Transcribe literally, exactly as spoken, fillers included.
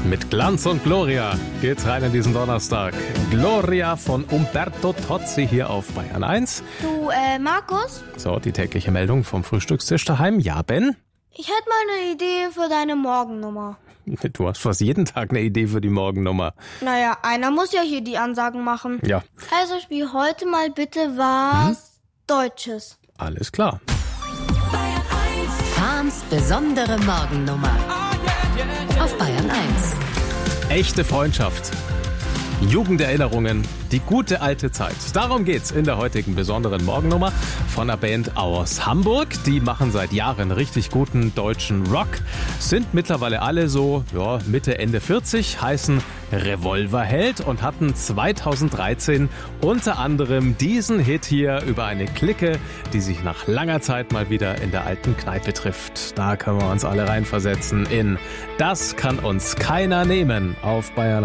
Mit Glanz und Gloria geht's rein in diesen Donnerstag. Gloria von Umberto Tozzi hier auf Bayern eins. Du, äh, Markus? So, die tägliche Meldung vom Frühstückstisch daheim. Ja, Ben? Ich hätte mal eine Idee für deine Morgennummer. Du hast fast jeden Tag eine Idee für die Morgennummer. Naja, einer muss ja hier die Ansagen machen. Ja. Also spiel heute mal bitte was hm? Deutsches. Alles klar. Fahns besondere Morgennummer auf Bayern eins. Echte Freundschaft, Jugenderinnerungen, die gute alte Zeit. Darum geht's in der heutigen besonderen Morgennummer von einer Band aus Hamburg. Die machen seit Jahren richtig guten deutschen Rock, sind mittlerweile alle so ja, Mitte, Ende vierzig, heißen Revolverheld und hatten zweitausenddreizehn unter anderem diesen Hit hier über eine Clique, die sich nach langer Zeit mal wieder in der alten Kneipe trifft. Da können wir uns alle reinversetzen in Das kann uns keiner nehmen auf Bayern